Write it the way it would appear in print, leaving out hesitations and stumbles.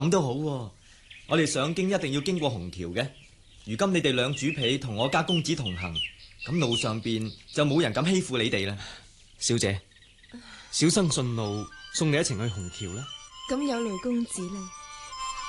咁都好喎，我哋上京一定要經過虹橋嘅。如今你哋兩主婢同我家公子同行，咁路上邊就冇人敢欺負你哋啦。小姐，小生順路送你一程去虹橋啦。 咁有勞公子啦。